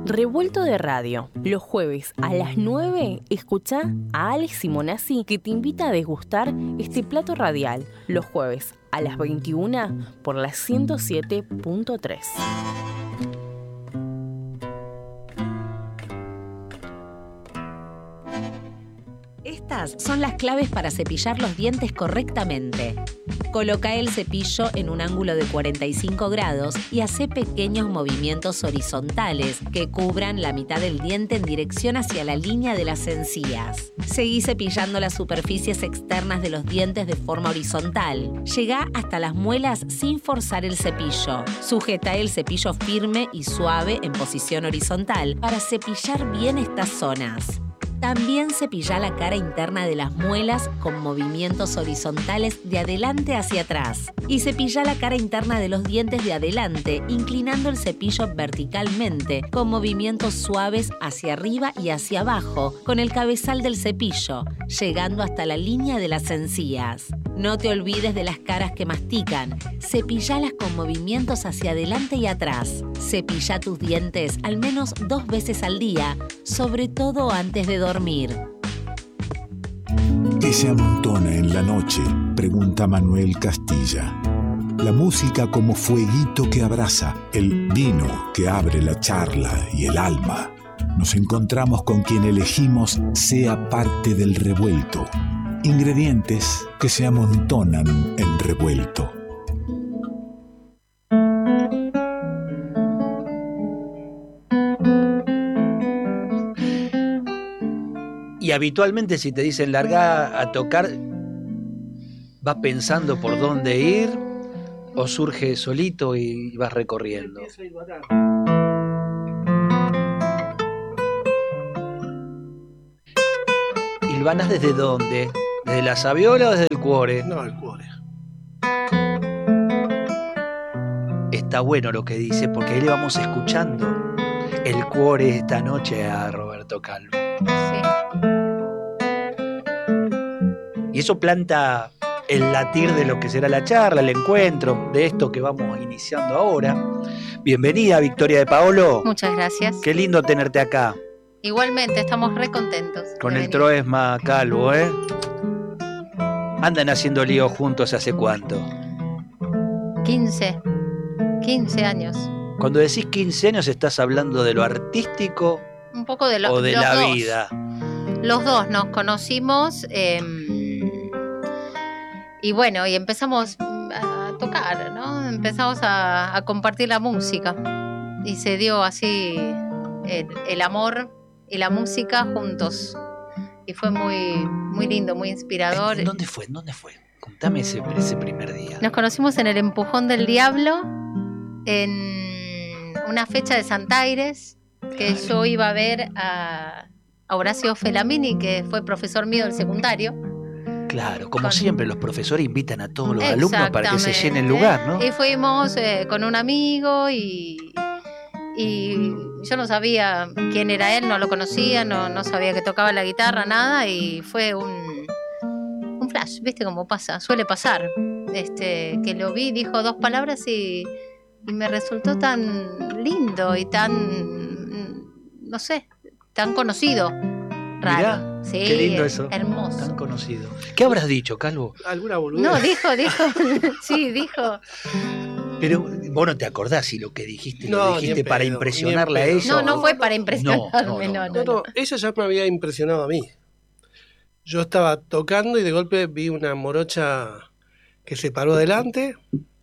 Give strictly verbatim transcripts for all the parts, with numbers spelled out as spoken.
Revuelto de Radio. Los jueves a las nueve, escucha a Alex Simonazzi, que te invita a degustar este plato radial. Los jueves a las veintiuna por la ciento siete punto tres. Estas son las claves para cepillar los dientes correctamente. Coloca el cepillo en un ángulo de cuarenta y cinco grados y hace pequeños movimientos horizontales que cubran la mitad del diente en dirección hacia la línea de las encías. Seguí cepillando las superficies externas de los dientes de forma horizontal. Llegá hasta las muelas sin forzar el cepillo. Sujeta el cepillo firme y suave en posición horizontal para cepillar bien estas zonas. También cepilla la cara interna de las muelas con movimientos horizontales de adelante hacia atrás. Y cepilla la cara interna de los dientes de adelante, inclinando el cepillo verticalmente, con movimientos suaves hacia arriba y hacia abajo, con el cabezal del cepillo, llegando hasta la línea de las encías. No te olvides de las caras que mastican. Cepillalas con movimientos hacia adelante y atrás. Cepilla tus dientes al menos dos veces al día, sobre todo antes de dormir. ¿Qué se amontona en la noche?, pregunta Manuel Castilla. La música como fueguito que abraza, el vino que abre la charla y el alma. Nos encontramos con quien elegimos sea parte del revuelto. Ingredientes que se amontonan en revuelto. Y habitualmente si te dicen larga a tocar, ¿vas pensando por dónde ir o surge solito y vas recorriendo? ¿Hilvanás desde dónde? ¿Desde la saviola o desde el cuore? No, el cuore. Está bueno lo que dice, porque ahí le vamos escuchando el cuore esta noche a Roberto Calvo. Sí. Y eso planta el latir de lo que será la charla, el encuentro, de esto que vamos iniciando ahora. Bienvenida, Victoria de Paolo. Muchas gracias. Qué lindo tenerte acá. Igualmente, estamos re contentos. Con el Troesma Calvo, ¿eh? Andan haciendo lío juntos ¿hace cuánto? quince. quince años. Cuando decís quince años, ¿estás hablando de lo artístico Un poco de lo, o de los la dos. vida? Los dos nos conocimos eh, y bueno, y empezamos a tocar, ¿no? Empezamos a, a compartir la música y se dio así el, el amor y la música juntos y fue muy, muy lindo, muy inspirador. ¿En dónde fue? ¿En dónde fue? Contame ese, ese primer día. Nos conocimos en el Empujón del Diablo, en una fecha de Santaires, que Claro. yo iba a ver a, a Horacio Felamini, que fue profesor mío del secundario. Claro, como Con- siempre, los profesores invitan a todos los alumnos para que se Exactamente. llene el lugar, ¿no? Y fuimos eh, con un amigo y, y yo no sabía quién era él, no lo conocía, no, no sabía que tocaba la guitarra, nada, y fue un, un flash, ¿viste cómo pasa? Suele pasar. Este, que lo vi, dijo dos palabras y, y me resultó tan lindo y tan, no sé, tan conocido. Raro. Mirá, sí, qué lindo eso. Hermoso. Tan conocido. ¿Qué habrás dicho, Calvo? ¿Alguna boludez? No, dijo, dijo, sí, dijo. Pero vos no te acordás si lo que dijiste No, lo ni dijiste en para pedo, impresionarla a ni en ella. No, o- no fue para impresionarme, No, no, no, no, no. No, no, ella ya me había impresionado a mí. Yo estaba tocando y de golpe vi una morocha que se paró adelante.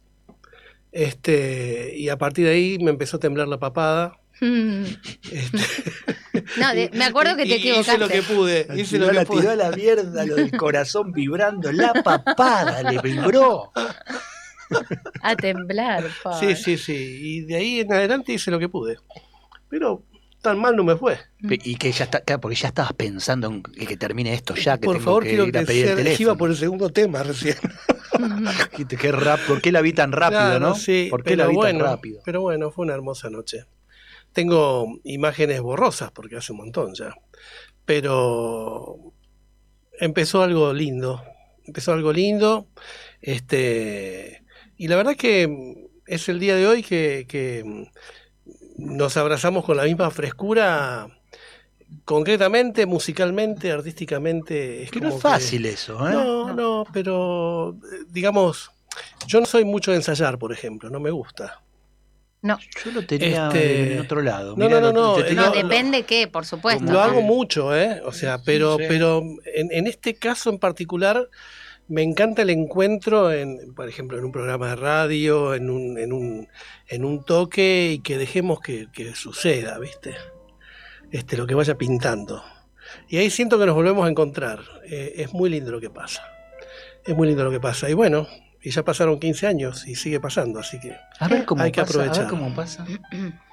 Este, y a partir de ahí me empezó a temblar la papada. Mm. Este, No, de- me acuerdo que te y- y Hice lo que equivocaste. pude. La Hice tiró, lo que la tiró pude. a la mierda, lo del corazón vibrando, la papada le vibró. A temblar, pa. Sí, sí, sí. Y de ahí en adelante hice lo que pude. Pero tan mal no me fue. Pe- Y que ya está, claro, porque ya estabas pensando en que, que termine esto ya, que Por tengo favor, que quiero ir a que pedir el sea, teléfono. iba por el segundo tema recién. Dijiste, qué rap- ¿Por qué la vi tan rápido, Claro, no? sí, ¿Por qué pero la vi bueno, tan rápido? Pero bueno, fue una hermosa noche. Tengo imágenes borrosas porque hace un montón ya. Pero empezó algo lindo. Empezó algo lindo. Este, y la verdad que es el día de hoy que, que nos abrazamos con la misma frescura, concretamente, musicalmente, artísticamente. Es Que como no es fácil eso, ¿eh? No, no, pero digamos, yo no soy mucho de ensayar, por ejemplo, no me gusta. No. Yo lo tenía Este, en otro lado. no, Mirá, no, no, lo- te no, tenía- No, lo- depende qué, por supuesto. Lo ¿no? hago mucho, ¿eh? O sea, pero, Sí. pero en, en este caso en particular me encanta el encuentro, en, por ejemplo, en un programa de radio, en un, en un, en un toque, y que dejemos que, que suceda, ¿viste? Este, lo que vaya pintando. Y ahí siento que nos volvemos a encontrar. Eh, es muy lindo lo que pasa. Es muy lindo lo que pasa. Y bueno, y ya pasaron quince años y sigue pasando, así que A ver cómo hay que pasa, a ver aprovechar. cómo pasa.